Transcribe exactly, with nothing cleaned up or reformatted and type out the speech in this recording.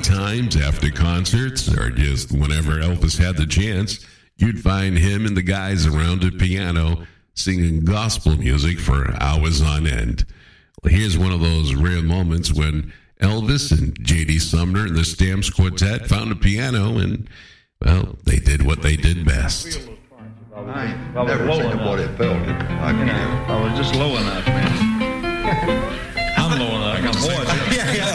times after concerts or just whenever Elvis had the chance, you'd find him and the guys around a piano singing gospel music for hours on end. Well, here's one of those rare moments when Elvis and J D. Sumner and the Stamps Quartet found a piano and, well, they did what they did best. I ain't never seen nobody felt it like you. I was just low enough, man. I'm low enough. I'm voice. Yeah, yeah.